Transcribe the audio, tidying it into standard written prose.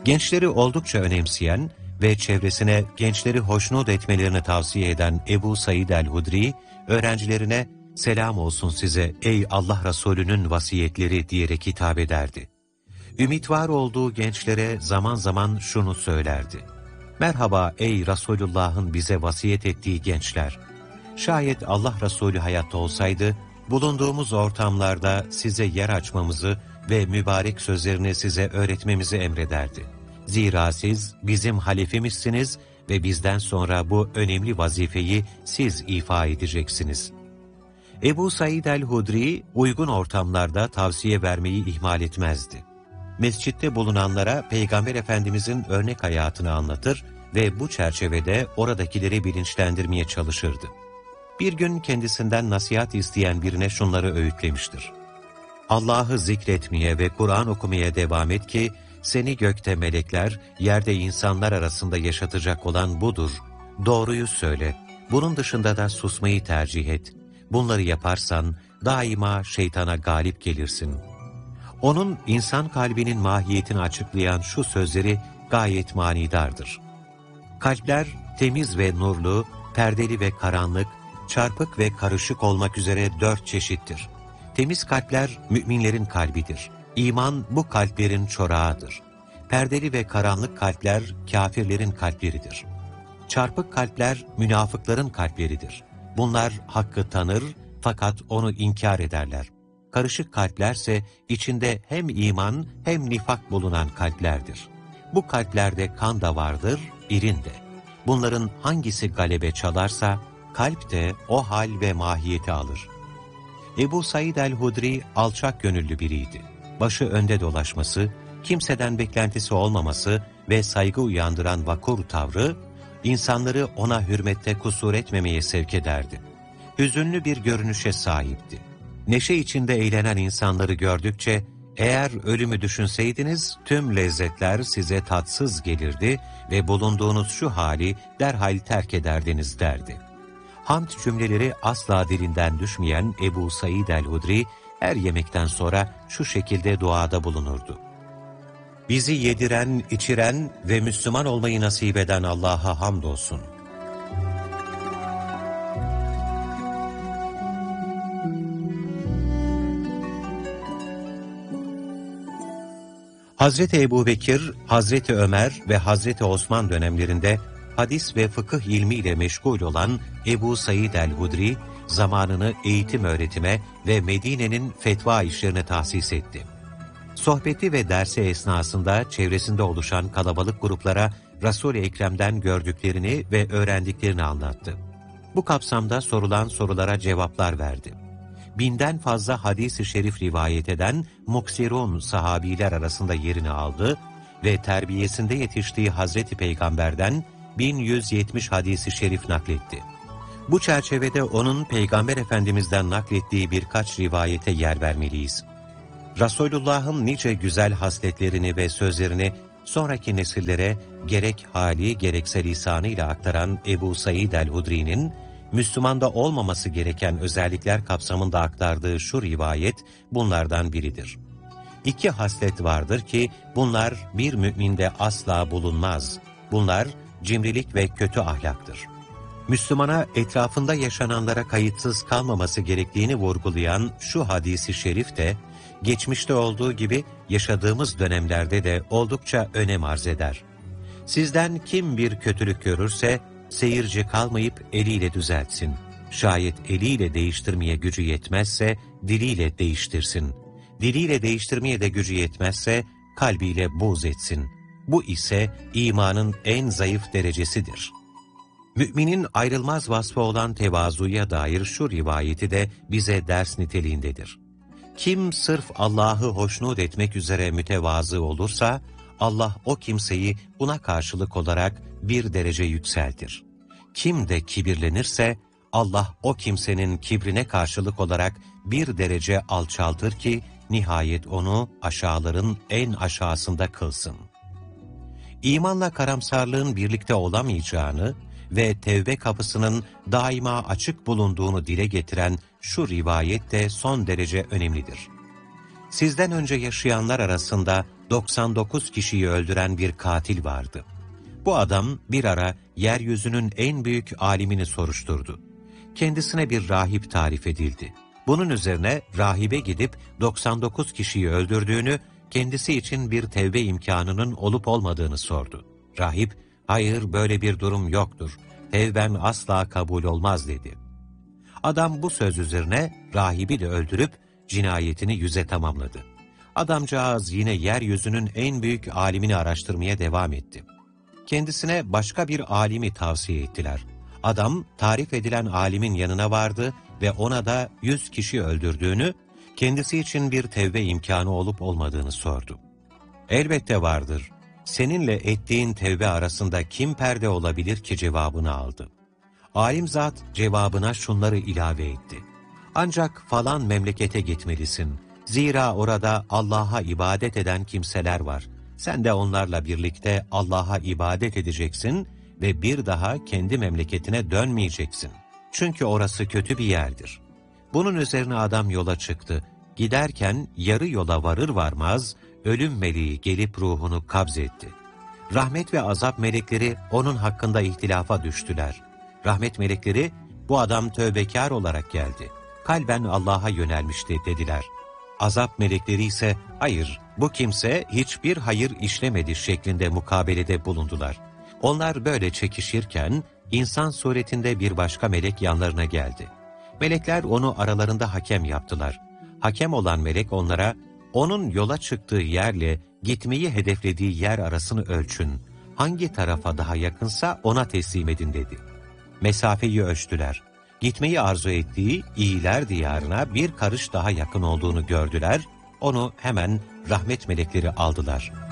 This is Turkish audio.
Gençleri oldukça önemseyen ve çevresine gençleri hoşnut etmelerini tavsiye eden Ebu Said el-Hudri, öğrencilerine "Selam olsun size ey Allah Resulü'nün vasiyetleri" diyerek hitap ederdi. Ümit var olduğu gençlere zaman zaman şunu söylerdi: "Merhaba ey Resulullah'ın bize vasiyet ettiği gençler! Şayet Allah Resulü hayatta olsaydı, bulunduğumuz ortamlarda size yer açmamızı ve mübarek sözlerini size öğretmemizi emrederdi. Zira siz bizim halifemizsiniz ve bizden sonra bu önemli vazifeyi siz ifa edeceksiniz." Ebu Said el-Hudri, uygun ortamlarda tavsiye vermeyi ihmal etmezdi. Mescitte bulunanlara Peygamber Efendimizin örnek hayatını anlatır ve bu çerçevede oradakileri bilinçlendirmeye çalışırdı. Bir gün kendisinden nasihat isteyen birine şunları öğütlemiştir: "Allah'ı zikretmeye ve Kur'an okumaya devam et ki, seni gökte melekler, yerde insanlar arasında yaşatacak olan budur. Doğruyu söyle, bunun dışında da susmayı tercih et. Bunları yaparsan daima şeytana galip gelirsin." Onun insan kalbinin mahiyetini açıklayan şu sözleri gayet manidardır: "Kalpler temiz ve nurlu, perdeli ve karanlık, çarpık ve karışık olmak üzere 4 çeşittir. Temiz kalpler müminlerin kalbidir. İman bu kalplerin çorağıdır. Perdeli ve karanlık kalpler kâfirlerin kalpleridir. Çarpık kalpler münafıkların kalpleridir. Bunlar hakkı tanır fakat onu inkar ederler. Karışık kalplerse içinde hem iman hem nifak bulunan kalplerdir. Bu kalplerde kan da vardır, irin de. Bunların hangisi galebe çalarsa kalp de o hal ve mahiyeti alır." Ebu Said el-Hudri alçak gönüllü biriydi. Başı önde dolaşması, kimseden beklentisi olmaması ve saygı uyandıran vakur tavrı, insanları ona hürmette kusur etmemeye sevk ederdi. Hüzünlü bir görünüşe sahipti. Neşe içinde eğlenen insanları gördükçe, "Eğer ölümü düşünseydiniz tüm lezzetler size tatsız gelirdi ve bulunduğunuz şu hali derhal terk ederdiniz" derdi. Hamd cümleleri asla dilinden düşmeyen Ebu Said el-Hudri, her yemekten sonra şu şekilde duada bulunurdu: "Bizi yediren, içiren ve Müslüman olmayı nasip eden Allah'a hamdolsun. Hazreti Ebubekir, Hazreti Ömer ve Hazreti Osman dönemlerinde hadis ve fıkıh ilmiyle meşgul olan Ebu Said el-Hudri, zamanını eğitim öğretime ve Medine'nin fetva işlerine tahsis etti. Sohbeti ve dersi esnasında çevresinde oluşan kalabalık gruplara Resul-i Ekrem'den gördüklerini ve öğrendiklerini anlattı. Bu kapsamda sorulan sorulara cevaplar verdi. 1000'den fazla hadis-i şerif rivayet eden muksirun sahabiler arasında yerini aldı ve terbiyesinde yetiştiği Hazreti Peygamber'den 1170 hadis-i şerif nakletti. Bu çerçevede onun Peygamber Efendimiz'den naklettiği birkaç rivayete yer vermeliyiz. Resulullah'ın nice güzel hasletlerini ve sözlerini sonraki nesillere gerek hali gerekse lisanıyla aktaran Ebu Said el-Hudri'nin, Müslümanda olmaması gereken özellikler kapsamında aktardığı şu rivayet bunlardan biridir. 2 haslet vardır ki bunlar bir müminde asla bulunmaz. Bunlar cimrilik ve kötü ahlaktır. Müslümana etrafında yaşananlara kayıtsız kalmaması gerektiğini vurgulayan şu hadisi şerif de, geçmişte olduğu gibi yaşadığımız dönemlerde de oldukça önem arz eder. Sizden kim bir kötülük görürse, seyirci kalmayıp eliyle düzeltsin. Şayet eliyle değiştirmeye gücü yetmezse, diliyle değiştirsin. Diliyle değiştirmeye de gücü yetmezse, kalbiyle buğz etsin. Bu ise imanın en zayıf derecesidir. Müminin ayrılmaz vasfı olan tevazuya dair şu rivayeti de bize ders niteliğindedir. Kim sırf Allah'ı hoşnut etmek üzere mütevazı olursa, Allah o kimseyi buna karşılık olarak bir derece yükseltir. Kim de kibirlenirse, Allah o kimsenin kibrine karşılık olarak bir derece alçaltır ki, nihayet onu aşağıların en aşağısında kılsın. İmanla karamsarlığın birlikte olamayacağını ve tevbe kapısının daima açık bulunduğunu dile getiren şu rivayet de son derece önemlidir. Sizden önce yaşayanlar arasında 99 kişiyi öldüren bir katil vardı. Bu adam bir ara yeryüzünün en büyük alimini soruşturdu. Kendisine bir rahip tarif edildi. Bunun üzerine rahibe gidip 99 kişiyi öldürdüğünü, kendisi için bir tevbe imkanının olup olmadığını sordu. Rahip, hayır böyle bir durum yoktur, tevben asla kabul olmaz dedi. Adam bu söz üzerine rahibi de öldürüp cinayetini yüze tamamladı. Adamcağız yine yeryüzünün en büyük alimini araştırmaya devam etti. Kendisine başka bir alimi tavsiye ettiler. Adam tarif edilen alimin yanına vardı ve ona da 100 kişi öldürdüğünü, kendisi için bir tevbe imkanı olup olmadığını sordu. Elbette vardır. Seninle ettiğin tevbe arasında kim perde olabilir ki cevabını aldı. Alim zat cevabına şunları ilave etti. Ancak falan memlekete gitmelisin. Zira orada Allah'a ibadet eden kimseler var. Sen de onlarla birlikte Allah'a ibadet edeceksin ve bir daha kendi memleketine dönmeyeceksin. Çünkü orası kötü bir yerdir. Bunun üzerine adam yola çıktı. Giderken yarı yola varır varmaz ölüm meleği gelip ruhunu kabzetti. Rahmet ve azap melekleri onun hakkında ihtilafa düştüler. Rahmet melekleri, bu adam tövbekar olarak geldi. Kalben Allah'a yönelmişti dediler. Azap melekleri ise, hayır, bu kimse hiçbir hayır işlemedi şeklinde mukabelede bulundular. Onlar böyle çekişirken, insan suretinde bir başka melek yanlarına geldi. Melekler onu aralarında hakem yaptılar. Hakem olan melek onlara, onun yola çıktığı yerle gitmeyi hedeflediği yer arasını ölçün. Hangi tarafa daha yakınsa ona teslim edin dedi. Mesafeyi ölçtüler. Gitmeyi arzu ettiği iyiler diyarına bir karış daha yakın olduğunu gördüler, onu hemen rahmet melekleri aldılar.